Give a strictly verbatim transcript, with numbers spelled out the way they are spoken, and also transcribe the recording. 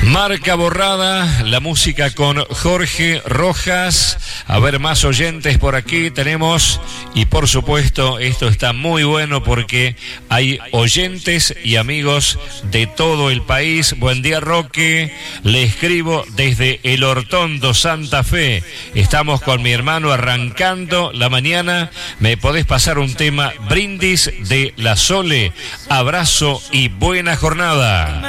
Marca borrada, la música con Jorge Rojas. A ver, más oyentes por aquí tenemos. Y por supuesto, esto está muy bueno porque hay oyentes y amigos de todo el país. Buen día, Roque. Le escribo desde El Hortondo, Santa Fe. Estamos con mi hermano arrancando la mañana. ¿Me podés pasar un tema? Brindis de La Sole. Abrazo y buena jornada.